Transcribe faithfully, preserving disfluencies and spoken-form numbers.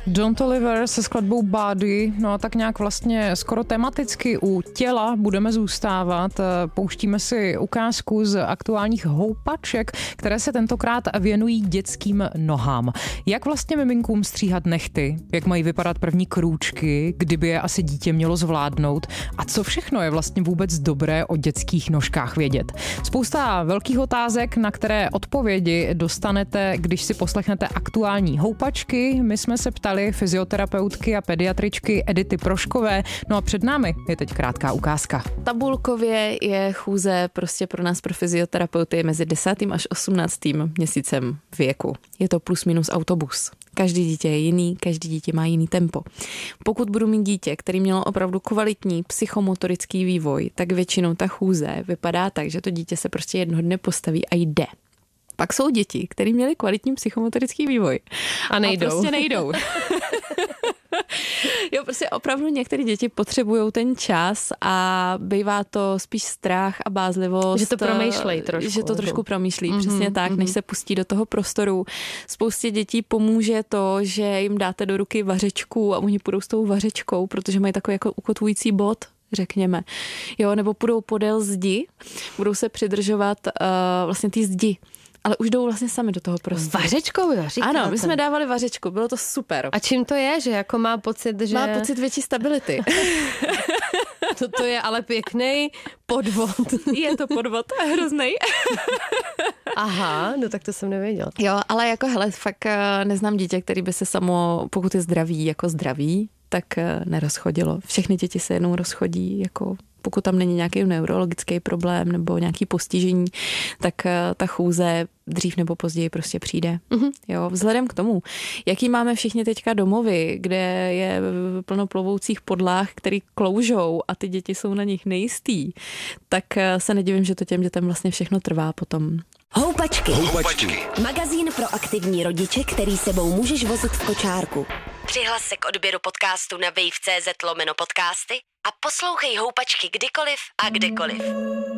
John Toliver se skladbou Body, no a tak nějak vlastně skoro tematicky u těla budeme zůstávat. Pouštíme si ukázku z aktuálních houpaček, které se tentokrát věnují dětským nohám. Jak vlastně miminkům stříhat nehty, jak mají vypadat první krůčky, kdyby je asi dítě mělo zvládnout a co všechno je vlastně vůbec dobré o dětských nožkách vědět. Spousta velkých otázek, na které odpovědi dostanete, když si poslechnete aktuální houpačky. My jsme se ptali fyzioterapeutky a pediatričky Edity Proškové, no a před námi je teď krátká ukázka. Tabulkově je chůze prostě pro nás, pro fyzioterapeuty, mezi desátým až osmnáctým měsícem věku. Je to plus minus autobus. Každý dítě je jiný, každý dítě má jiný tempo. Pokud budu mít dítě, který mělo opravdu kvalitní psychomotorický vývoj, tak většinou ta chůze vypadá tak, že to dítě se prostě jednoho dne postaví a jde. Pak jsou děti, které měly kvalitní psychomotorický vývoj. A nejdou. A prostě nejdou. Jo, prostě opravdu některé děti potřebují ten čas a bývá to spíš strach a bázlivost. Že to promýšlej trošku. Že to trošku promýšlí, mm-hmm, přesně tak, mm-hmm. než se pustí do toho prostoru. Spoustě dětí pomůže to, že jim dáte do ruky vařečku a oni půjdou s tou vařečkou, protože mají takový jako ukotvující bod, řekněme. Jo, nebo půjdou podél zdi, budou se přidržovat uh, vlastně ty zdi. Ale už jdou vlastně sami do toho prostoru. Vařečkou, jo, říkáte. Ano, my jsme dávali vařečku, bylo to super. A čím to je, že jako má pocit, že... Má pocit větší stability. to, to je ale pěkný podvod. Je to podvod, hroznej. Aha, no tak to jsem nevěděla. Jo, ale jako hele, fakt neznám dítě, který by se samo, pokud je zdravý, jako zdravý, tak nerozchodilo. Všechny děti se jenom rozchodí, jako pokud tam není nějaký neurologický problém nebo nějaký postižení, tak ta chůze dřív nebo později prostě přijde. Mm-hmm. Jo, vzhledem k tomu, jaký máme všichni teďka domovy, kde je plno plovoucích podlah, který kloužou a ty děti jsou na nich nejistý, tak se nedivím, že to těm dětem vlastně všechno trvá potom. Houpačky. Houpačky. Magazín pro aktivní rodiče, který sebou můžeš vozit v kočárku. Přihlas se k odběru podcastu na wave tečka cz lomeno podcasty a poslouchej Houpačky kdykoliv a kdekoliv.